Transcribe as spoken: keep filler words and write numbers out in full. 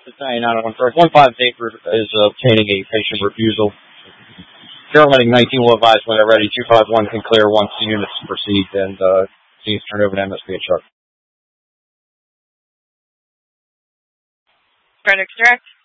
Battalion nine oh one first. one five Vapor is obtaining a patient refusal. Paramedic nineteen will advise when they're ready. two five one can clear once the units proceed, and uh, scenes turn over to M S P H R. Frederick's direct.